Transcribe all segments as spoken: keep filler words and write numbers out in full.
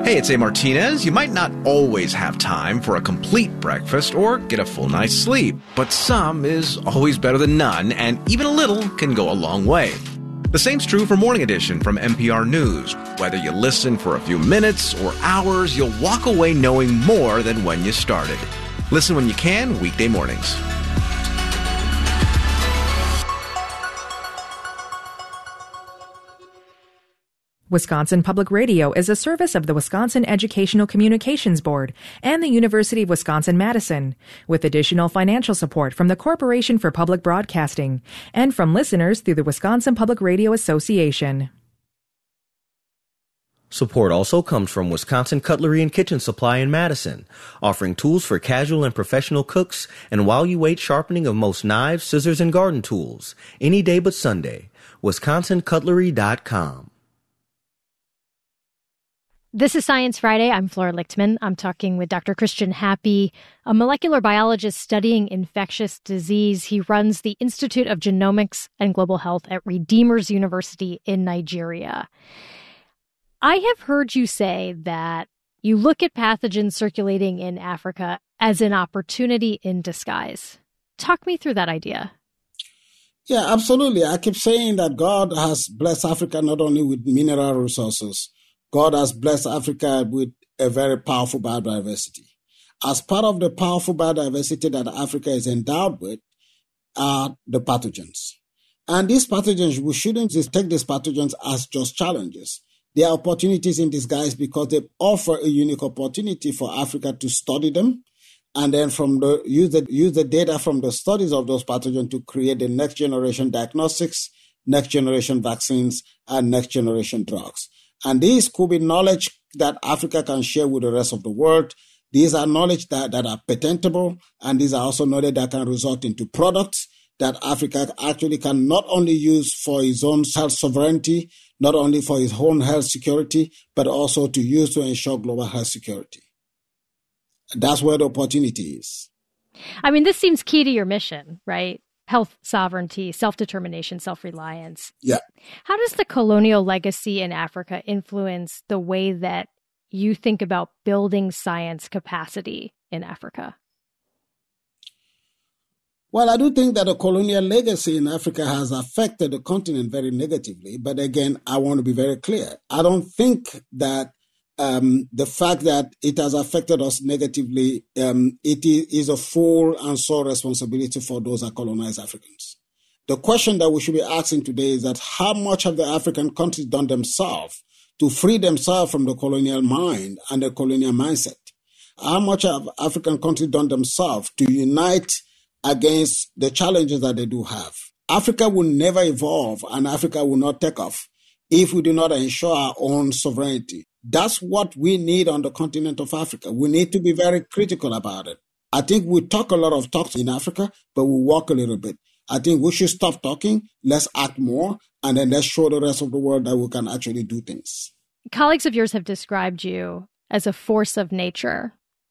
Hey, it's A. Martinez. You might not always have time for a complete breakfast or get a full night's sleep, but some is always better than none, and even a little can go a long way. The same's true for Morning Edition from N P R News. Whether you listen for a few minutes or hours, you'll walk away knowing more than when you started. Listen when you can, weekday mornings. Wisconsin Public Radio is a service of the Wisconsin Educational Communications Board and the University of Wisconsin-Madison, with additional financial support from the Corporation for Public Broadcasting and from listeners through the Wisconsin Public Radio Association. Support also comes from Wisconsin Cutlery and Kitchen Supply in Madison, offering tools for casual and professional cooks and while you wait sharpening of most knives, scissors, and garden tools, any day but Sunday. wisconsin cutlery dot com. This is Science Friday. I'm Flora Lichtman. I'm talking with Doctor Christian Happy, a molecular biologist studying infectious disease. He runs the Institute of Genomics and Global Health at Redeemers University in Nigeria. I have heard you say that you look at pathogens circulating in Africa as an opportunity in disguise. Talk me through that idea. Yeah, absolutely. I keep saying that God has blessed Africa not only with mineral resources, God has blessed Africa with a very powerful biodiversity. As part of the powerful biodiversity that Africa is endowed with are the pathogens. And these pathogens, we shouldn't just take these pathogens as just challenges. They are opportunities in disguise because they offer a unique opportunity for Africa to study them and then from the use the, use the data from the studies of those pathogens to create the next generation diagnostics, next generation vaccines, and next generation drugs. And these could be knowledge that Africa can share with the rest of the world. These are knowledge that, that are patentable, and these are also knowledge that can result into products that Africa actually can not only use for its own health sovereignty, not only for its own health security, but also to use to ensure global health security. That's where the opportunity is. I mean, this seems key to your mission, right? Health sovereignty, self-determination, self-reliance. Yeah. How does the colonial legacy in Africa influence the way that you think about building science capacity in Africa? Well, I do think that the colonial legacy in Africa has affected the continent very negatively. But again, I want to be very clear. I don't think that Um, the fact that it has affected us negatively, um, it is a full and sole responsibility for those that colonize Africans. The question that we should be asking today is that how much have the African countries done themselves to free themselves from the colonial mind and the colonial mindset? How much have African countries done themselves to unite against the challenges that they do have? Africa will never evolve and Africa will not take off if we do not ensure our own sovereignty. That's what we need on the continent of Africa. We need to be very critical about it. I think we talk a lot of talks in Africa, but we walk a little bit. I think we should stop talking, let's act more, and then let's show the rest of the world that we can actually do things. Colleagues of yours have described you as a force of nature.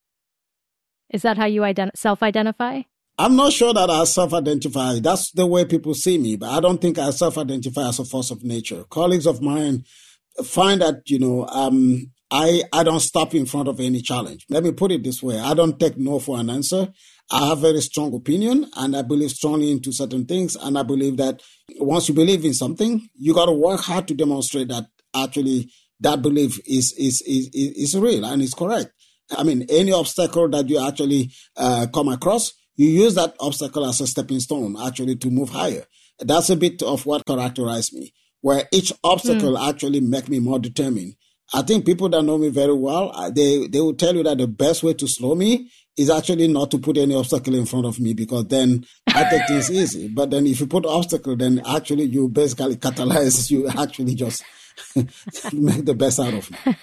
Is that how you ident- self-identify? I'm not sure that I self-identify. That's the way people see me, but I don't think I self-identify as a force of nature. Colleagues of mine find that, you know, um, I, I don't stop in front of any challenge. Let me put it this way. I don't take no for an answer. I have very strong opinion and I believe strongly into certain things. And I believe that once you believe in something, you got to work hard to demonstrate that actually that belief is, is, is, is real and is correct. I mean, any obstacle that you actually uh, come across, you use that obstacle as a stepping stone actually to move higher. That's a bit of what characterized me, where each obstacle mm. actually make me more determined. I think people that know me very well, they, they will tell you that the best way to slow me is actually not to put any obstacle in front of me because then I take things easy. But then if you put obstacle, then actually you basically catalyze, you actually just make the best out of me.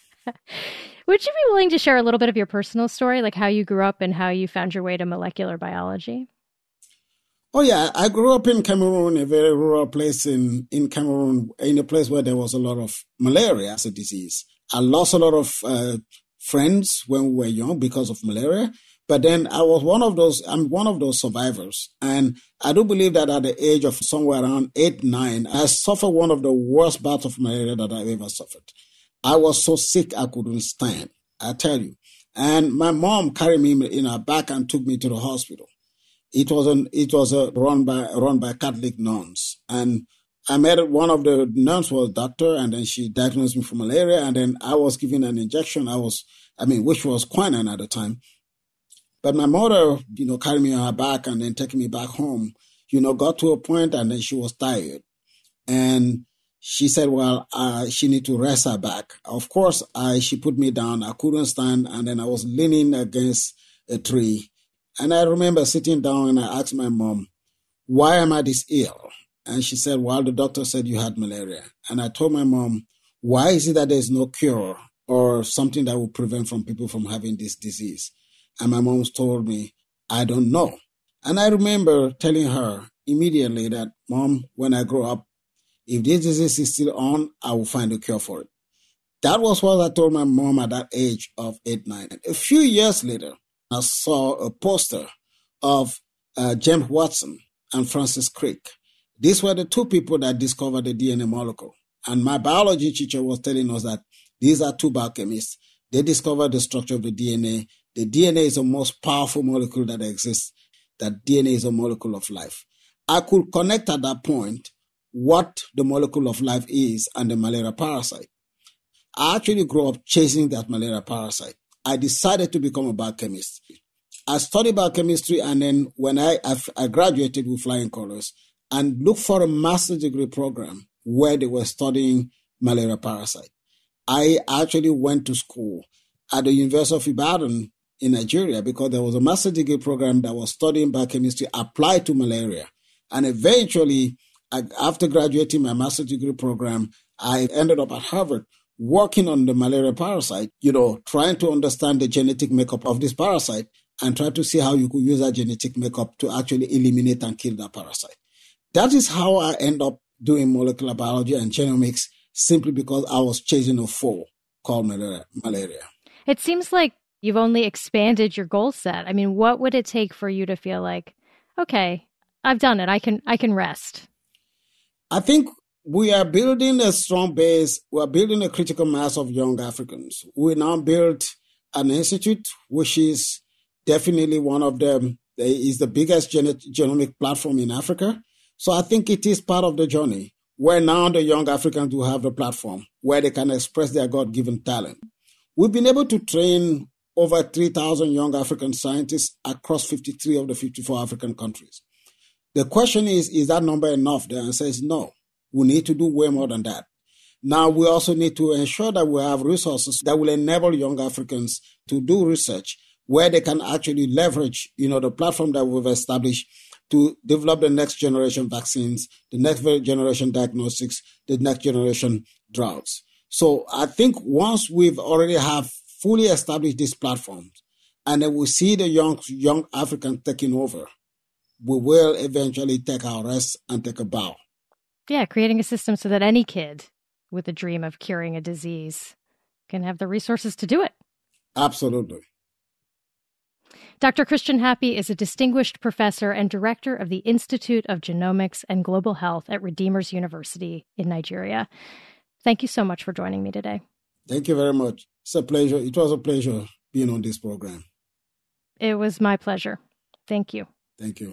Would you be willing to share a little bit of your personal story, like how you grew up and how you found your way to molecular biology? Oh, yeah. I grew up in Cameroon, a very rural place in, in Cameroon, in a place where there was a lot of malaria as a disease. I lost a lot of uh, friends when we were young because of malaria. But then I was one of those, I'm one of those survivors. And I do believe that at the age of somewhere around eight, nine, I suffered one of the worst bouts of malaria that I've ever suffered. I was so sick I couldn't stand, I tell you. And my mom carried me in her back and took me to the hospital. It was an, it was a run by run by Catholic nuns, and I met one of the nuns was a doctor, and then she diagnosed me for malaria, and then I was given an injection. I was, I mean, which was quinine at the time. But my mother, you know, carried me on her back and then taking me back home, you know, got to a point, and then she was tired, and she said, well, uh, she need to rest her back. Of course, I she put me down. I couldn't stand, and then I was leaning against a tree. And I remember sitting down and I asked my mom, why am I this ill? And she said, well, the doctor said you had malaria. And I told my mom, why is it that there's no cure or something that will prevent from people from having this disease? And my mom told me, I don't know. And I remember telling her immediately that, Mom, when I grow up, if this disease is still on, I will find a cure for it. That was what I told my mom at that age of eight, nine. A few years later, I saw a poster of uh, James Watson and Francis Crick. These were the two people that discovered the D N A molecule. And my biology teacher was telling us that these are two biochemists. They discovered the structure of the D N A. The D N A is the most powerful molecule that exists. That D N A is a molecule of life. I could connect at that point what the molecule of life is and the malaria parasite. I actually grew up chasing that malaria parasite. I decided to become a biochemist. I studied biochemistry, and then when I, I graduated with flying colors and looked for a master's degree program where they were studying malaria parasite. I actually went to school at the University of Ibadan in Nigeria because there was a master's degree program that was studying biochemistry applied to malaria. And eventually, after graduating my master's degree program, I ended up at Harvard working on the malaria parasite, you know, trying to understand the genetic makeup of this parasite and try to see how you could use that genetic makeup to actually eliminate and kill that parasite. That is how I end up doing molecular biology and genomics, simply because I was chasing a foe called malaria. malaria. It seems like you've only expanded your goal set. I mean, what would it take for you to feel like, okay, I've done it. I can I can rest? I think we are building a strong base. We are building a critical mass of young Africans. We now built an institute, which is definitely one of them, is the biggest gen- genomic platform in Africa. So I think it is part of the journey where now the young Africans do have a platform where they can express their God-given talent. We've been able to train over three thousand young African scientists across fifty-three of the fifty-four African countries. The question is, is that number enough? The answer is no. We need to do way more than that. Now, we also need to ensure that we have resources that will enable young Africans to do research where they can actually leverage, you know, the platform that we've established to develop the next generation vaccines, the next generation diagnostics, the next generation drugs. So I think once we've already have fully established these platforms, and then we see the young young Africans taking over, we will eventually take our rest and take a bow. Yeah, creating a system so that any kid with a dream of curing a disease can have the resources to do it. Absolutely. Doctor Christian Happy is a distinguished professor and director of the Institute of Genomics and Global Health at Redeemers University in Nigeria. Thank you so much for joining me today. Thank you very much. It's a pleasure. It was a pleasure being on this program. It was my pleasure. Thank you. Thank you.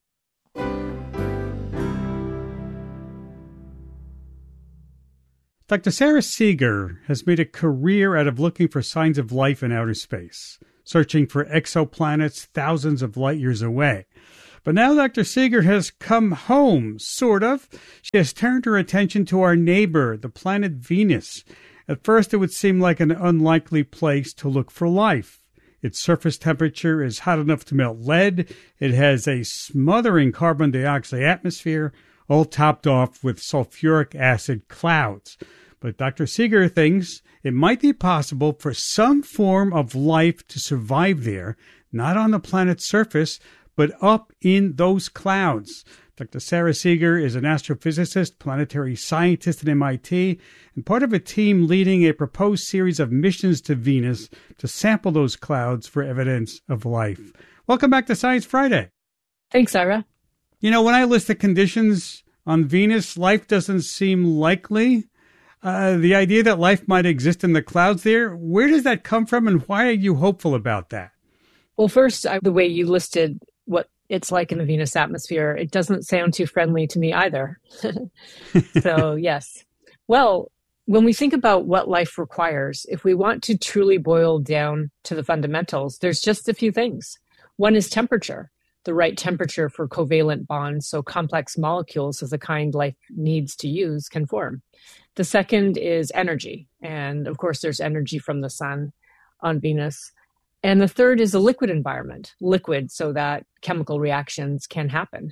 Doctor Sara Seager has made a career out of looking for signs of life in outer space, searching for exoplanets thousands of light years away. But now Doctor Seager has come home, sort of. She has turned her attention to our neighbor, the planet Venus. At first, it would seem like an unlikely place to look for life. Its surface temperature is hot enough to melt lead. It has a smothering carbon dioxide atmosphere, all topped off with sulfuric acid clouds. But Doctor Seager thinks it might be possible for some form of life to survive there, not on the planet's surface, but up in those clouds. Doctor Sara Seager is an astrophysicist, planetary scientist at M I T, and part of a team leading a proposed series of missions to Venus to sample those clouds for evidence of life. Welcome back to Science Friday. Thanks, Ira. You know, when I list the conditions on Venus, life doesn't seem likely. Uh, the idea that life might exist in the clouds there, where does that come from and why are you hopeful about that? Well, first, I, the way you listed what it's like in the Venus atmosphere, it doesn't sound too friendly to me either. So, yes. Well, when we think about what life requires, if we want to truly boil down to the fundamentals, there's just a few things. One is temperature, the right temperature for covalent bonds, so complex molecules of the kind life needs to use can form. The second is energy. And of course, there's energy from the sun on Venus. And the third is a liquid environment, liquid so that chemical reactions can happen.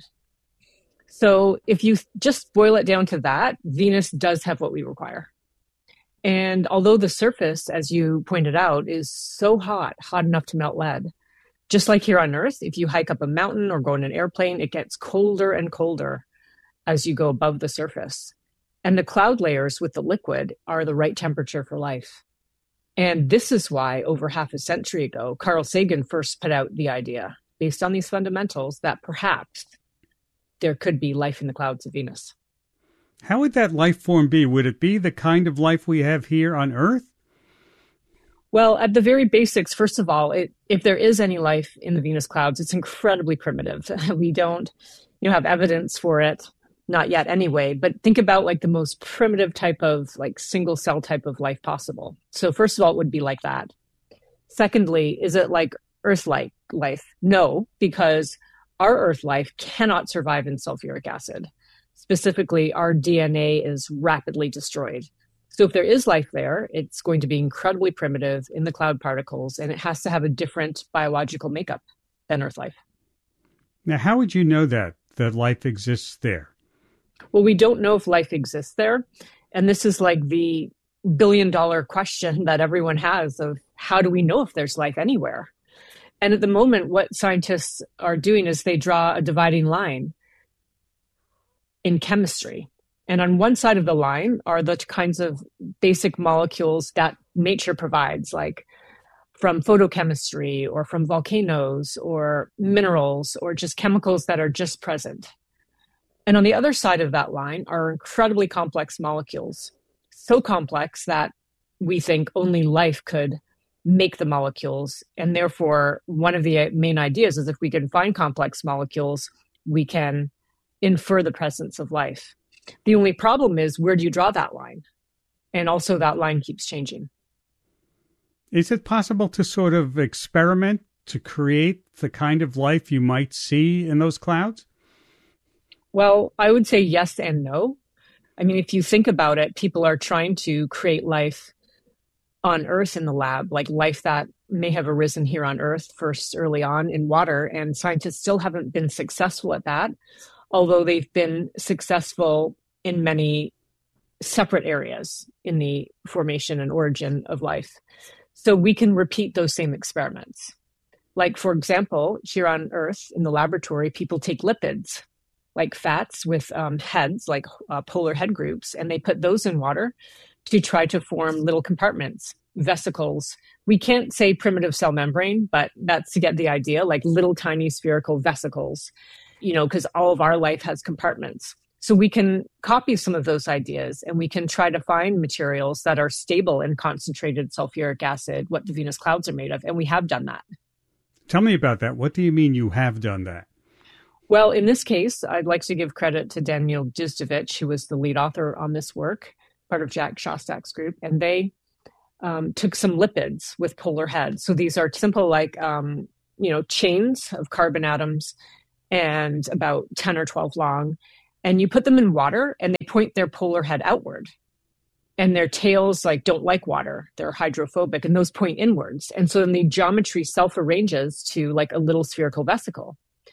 So if you just boil it down to that, Venus does have what we require. And although the surface, as you pointed out, is so hot, hot enough to melt lead, just like here on Earth, if you hike up a mountain or go in an airplane, it gets colder and colder as you go above the surface. And the cloud layers with the liquid are the right temperature for life. And this is why over half a century ago, Carl Sagan first put out the idea, based on these fundamentals, that perhaps there could be life in the clouds of Venus. How would that life form be? Would it be the kind of life we have here on Earth? Well, at the very basics, first of all, it, if there is any life in the Venus clouds, it's incredibly primitive. We don't you know, have evidence for it, not yet anyway, but think about like the most primitive type of like single cell type of life possible. So first of all, it would be like that. Secondly, is it like Earth-like life? No, because our Earth life cannot survive in sulfuric acid. Specifically, our D N A is rapidly destroyed. So if there is life there, it's going to be incredibly primitive in the cloud particles, and it has to have a different biological makeup than Earth life. Now, how would you know that, that life exists there? Well, we don't know if life exists there. And this is like the billion dollar question that everyone has of how do we know if there's life anywhere? And at the moment, what scientists are doing is they draw a dividing line in chemistry. And on one side of the line are the kinds of basic molecules that nature provides, like from photochemistry or from volcanoes or minerals or just chemicals that are just present. And on the other side of that line are incredibly complex molecules, so complex that we think only life could make the molecules. And therefore, one of the main ideas is if we can find complex molecules, we can infer the presence of life. The only problem is, where do you draw that line? And also that line keeps changing. Is it possible to sort of experiment to create the kind of life you might see in those clouds? Well, I would say yes and no. I mean, if you think about it, people are trying to create life on Earth in the lab, like life that may have arisen here on Earth first early on in water, and scientists still haven't been successful at that, although they've been successful in many separate areas in the formation and origin of life. So we can repeat those same experiments. Like, for example, here on Earth in the laboratory, people take lipids, like fats with um, heads, like uh, polar head groups, and they put those in water to try to form little compartments, vesicles. We can't say primitive cell membrane, but that's to get the idea, like little tiny spherical vesicles, you know, because all of our life has compartments. So we can copy some of those ideas and we can try to find materials that are stable in concentrated sulfuric acid, what the Venus clouds are made of. And we have done that. Tell me about that. What do you mean you have done that? Well, in this case, I'd like to give credit to Daniel Djurdjevic, who was the lead author on this work, part of Jack Szostak's group. And they um, took some lipids with polar heads. So these are simple, like, um, you know, chains of carbon atoms and about ten or twelve long. And you put them in water and they point their polar head outward. And their tails like don't like water. They're hydrophobic and those point inwards. And so then the geometry self-arranges to like a little spherical vesicle.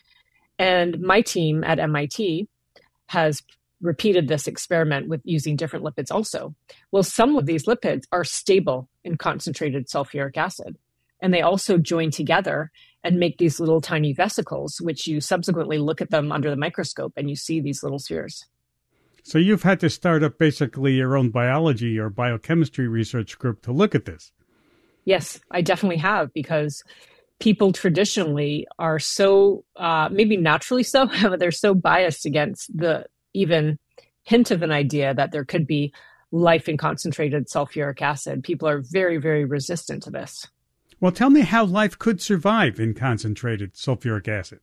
And my team at M I T has repeated this experiment with using different lipids also. Well, some of these lipids are stable in concentrated sulfuric acid. And they also join together and make these little tiny vesicles, which you subsequently look at them under the microscope and you see these little spheres. So you've had to start up basically your own biology or biochemistry research group to look at this. Yes, I definitely have, because people traditionally are so, uh, maybe naturally so, but they're so biased against the even hint of an idea that there could be life in concentrated sulfuric acid. People are very, very resistant to this. Well, tell me how life could survive in concentrated sulfuric acid.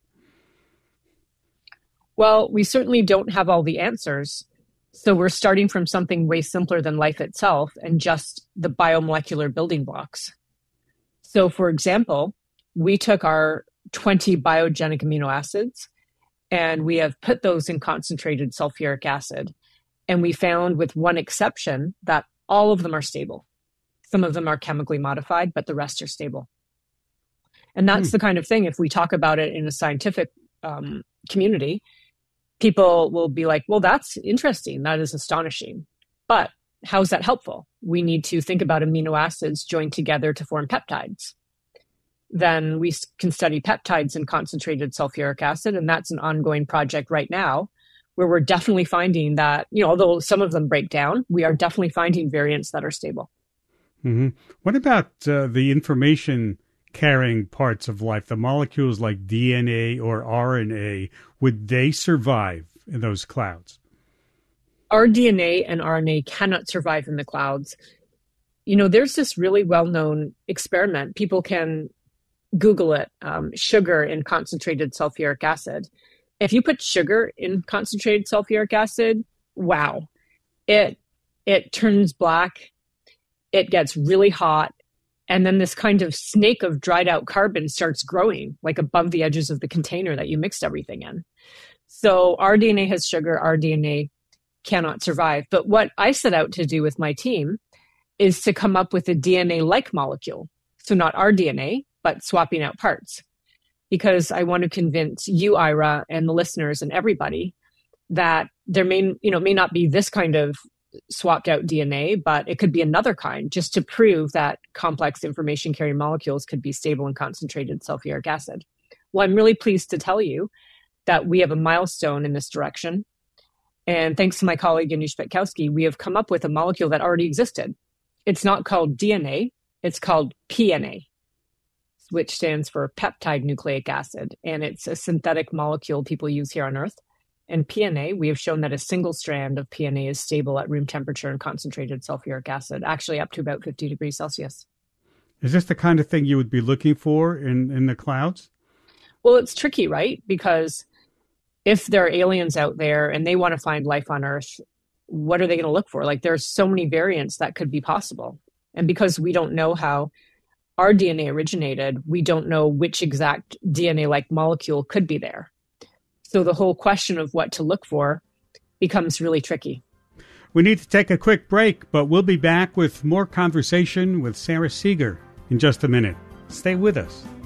Well, we certainly don't have all the answers. So we're starting from something way simpler than life itself and just the biomolecular building blocks. So, for example, we took our twenty biogenic amino acids and we have put those in concentrated sulfuric acid. And we found, with one exception, that all of them are stable. Some of them are chemically modified, but the rest are stable. And that's hmm. the kind of thing, if we talk about it in a scientific um, community, people will be like, well, that's interesting. That is astonishing. But how is that helpful? We need to think about amino acids joined together to form peptides. Then we can study peptides in concentrated sulfuric acid, and that's an ongoing project right now, where we're definitely finding that, you know, although some of them break down, we are definitely finding variants that are stable. Mm-hmm. What about uh, the information-carrying parts of life, the molecules like D N A or R N A? Would they survive in those clouds? Our D N A and R N A cannot survive in the clouds. You know, there's this really well-known experiment. People can Google it, um, sugar in concentrated sulfuric acid. If you put sugar in concentrated sulfuric acid, wow, it it turns black, it gets really hot, and then this kind of snake of dried out carbon starts growing like above the edges of the container that you mixed everything in. So our D N A has sugar, our D N A cannot survive. But what I set out to do with my team is to come up with a D N A-like molecule. So not our D N A, but swapping out parts. Because I want to convince you, Ira, and the listeners and everybody that there may, you know, may not be this kind of swapped out D N A, but it could be another kind, just to prove that complex information carrying molecules could be stable in concentrated sulfuric acid. Well, I'm really pleased to tell you that we have a milestone in this direction. And thanks to my colleague, Janusz Petkowski, we have come up with a molecule that already existed. It's not called D N A, it's called P N A, which stands for peptide nucleic acid. And it's a synthetic molecule people use here on Earth. And P N A, we have shown that a single strand of P N A is stable at room temperature in concentrated sulfuric acid, actually up to about fifty degrees Celsius. Is this the kind of thing you would be looking for in, in the clouds? Well, it's tricky, right? Because if there are aliens out there and they want to find life on Earth, what are they going to look for? Like, there's so many variants that could be possible. And because we don't know how our D N A originated, we don't know which exact D N A-like molecule could be there. So the whole question of what to look for becomes really tricky. We need to take a quick break, but we'll be back with more conversation with Sara Seager in just a minute. Stay with us.